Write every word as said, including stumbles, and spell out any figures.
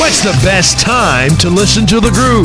What's the best time to listen to The Groove?